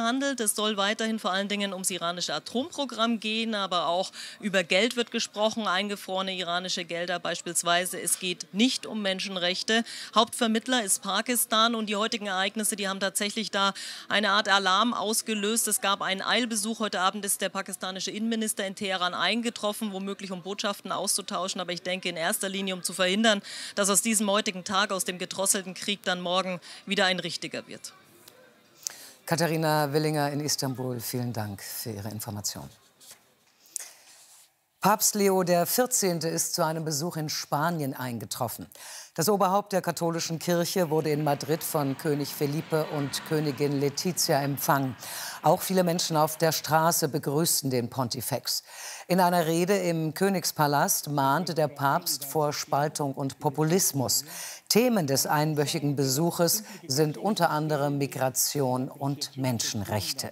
verhandelt. Es soll weiterhin vor allen Dingen ums iranische Atomprogramm gehen, aber auch über Geld wird gesprochen, eingefrorene iranische Gelder beispielsweise. Es geht nicht um Menschenrechte. Hauptvermittler ist Pakistan und die heutigen Ereignisse, die haben tatsächlich da eine Art Alarm ausgelöst. Es gab einen Eilbesuch. Heute Abend ist der pakistanische Innenminister in Teheran eingetroffen, womöglich um Botschaften auszutauschen. Aber ich denke in erster Linie, um zu verhindern, dass aus diesem heutigen Tag, aus dem gedrosselten Krieg dann morgen wieder ein richtiger wird. Katharina Willinger in Istanbul, vielen Dank für Ihre Information. Papst Leo XIV. Ist zu einem Besuch in Spanien eingetroffen. Das Oberhaupt der katholischen Kirche wurde in Madrid von König Felipe und Königin Letizia empfangen. Auch viele Menschen auf der Straße begrüßten den Pontifex. In einer Rede im Königspalast mahnte der Papst vor Spaltung und Populismus. Themen des einwöchigen Besuches sind unter anderem Migration und Menschenrechte.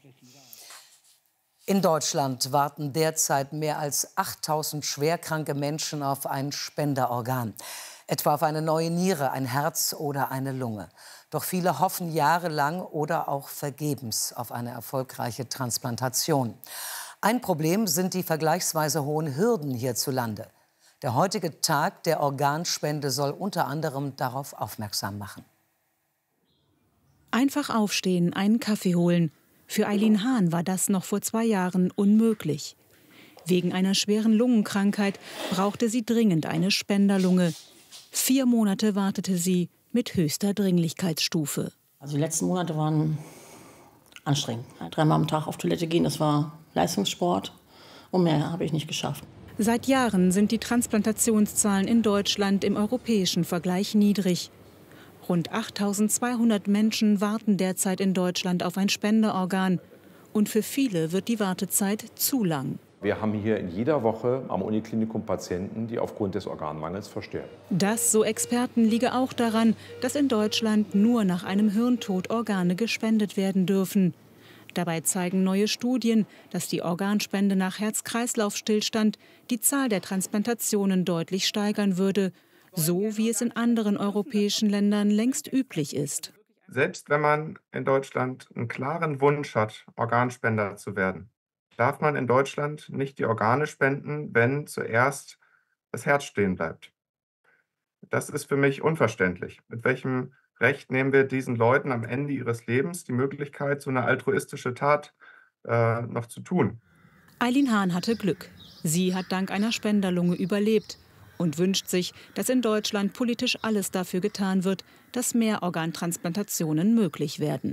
In Deutschland warten derzeit mehr als 8000 schwerkranke Menschen auf ein Spenderorgan. Etwa auf eine neue Niere, ein Herz oder eine Lunge. Doch viele hoffen jahrelang oder auch vergebens auf eine erfolgreiche Transplantation. Ein Problem sind die vergleichsweise hohen Hürden hierzulande. Der heutige Tag der Organspende soll unter anderem darauf aufmerksam machen. Einfach aufstehen, einen Kaffee holen. Für Eileen Hahn war das noch vor 2 Jahren unmöglich. Wegen einer schweren Lungenkrankheit brauchte sie dringend eine Spenderlunge. 4 Monate wartete sie mit höchster Dringlichkeitsstufe. Also die letzten Monate waren anstrengend. 3-mal am Tag auf Toilette gehen, das war Leistungssport. Und mehr habe ich nicht geschafft. Seit Jahren sind die Transplantationszahlen in Deutschland im europäischen Vergleich niedrig. Rund 8200 Menschen warten derzeit in Deutschland auf ein Spenderorgan. Und für viele wird die Wartezeit zu lang. Wir haben hier in jeder Woche am Uniklinikum Patienten, die aufgrund des Organmangels versterben. Das, so Experten, liege auch daran, dass in Deutschland nur nach einem Hirntod Organe gespendet werden dürfen. Dabei zeigen neue Studien, dass die Organspende nach Herz-Kreislauf-Stillstand die Zahl der Transplantationen deutlich steigern würde. So wie es in anderen europäischen Ländern längst üblich ist. Selbst wenn man in Deutschland einen klaren Wunsch hat, Organspender zu werden, darf man in Deutschland nicht die Organe spenden, wenn zuerst das Herz stehen bleibt. Das ist für mich unverständlich. Mit welchem Recht nehmen wir diesen Leuten am Ende ihres Lebens die Möglichkeit, so eine altruistische Tat noch zu tun? Eileen Hahn hatte Glück. Sie hat dank einer Spenderlunge überlebt und wünscht sich, dass in Deutschland politisch alles dafür getan wird, dass mehr Organtransplantationen möglich werden.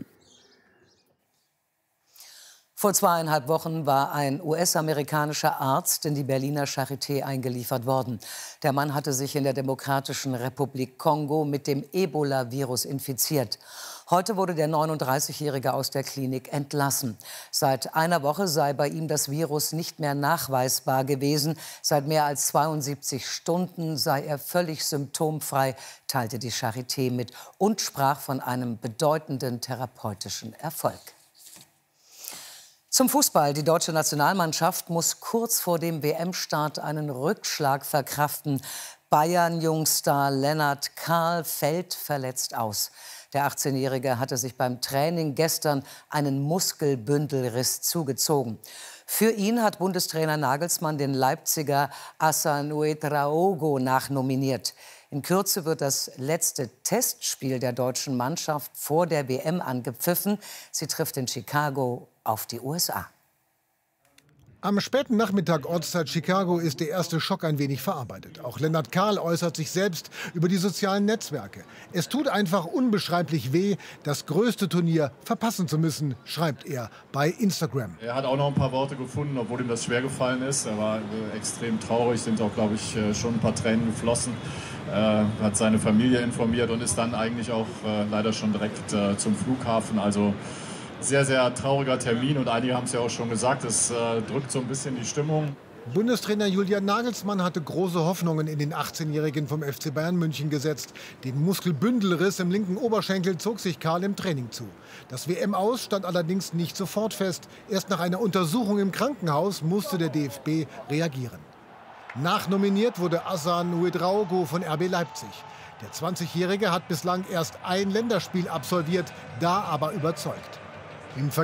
Vor 2,5 Wochen war ein US-amerikanischer Arzt in die Berliner Charité eingeliefert worden. Der Mann hatte sich in der Demokratischen Republik Kongo mit dem Ebola-Virus infiziert. Heute wurde der 39-Jährige aus der Klinik entlassen. Seit einer Woche sei bei ihm das Virus nicht mehr nachweisbar gewesen. Seit mehr als 72 Stunden sei er völlig symptomfrei, teilte die Charité mit und sprach von einem bedeutenden therapeutischen Erfolg. Zum Fußball. Die deutsche Nationalmannschaft muss kurz vor dem WM-Start einen Rückschlag verkraften. Bayern-Jungstar Lennart Kahl fällt verletzt aus. Der 18-Jährige hatte sich beim Training gestern einen Muskelbündelriss zugezogen. Für ihn hat Bundestrainer Nagelsmann den Leipziger Hassan Ouedraogo nachnominiert. In Kürze wird das letzte Testspiel der deutschen Mannschaft vor der WM angepfiffen. Sie trifft in Chicago auf die USA. Am späten Nachmittag Ortszeit Chicago ist der erste Schock ein wenig verarbeitet. Auch Lennart Kahl äußert sich selbst über die sozialen Netzwerke. Es tut einfach unbeschreiblich weh, das größte Turnier verpassen zu müssen, schreibt er bei Instagram. Er hat auch noch ein paar Worte gefunden, obwohl ihm das schwer gefallen ist. Er war extrem traurig, sind auch, glaube ich, schon ein paar Tränen geflossen. Hat seine Familie informiert und ist dann eigentlich auch leider schon direkt zum Flughafen. Also sehr, sehr trauriger Termin und einige haben es ja auch schon gesagt, es drückt so ein bisschen die Stimmung. Bundestrainer Julian Nagelsmann hatte große Hoffnungen in den 18-Jährigen vom FC Bayern München gesetzt. Den Muskelbündelriss im linken Oberschenkel zog sich Kahl im Training zu. Das WM-Aus stand allerdings nicht sofort fest. Erst nach einer Untersuchung im Krankenhaus musste der DFB reagieren. Nachnominiert wurde Hassan Ouedraogo von RB Leipzig. Der 20-Jährige hat bislang erst ein Länderspiel absolviert, da aber überzeugt. Im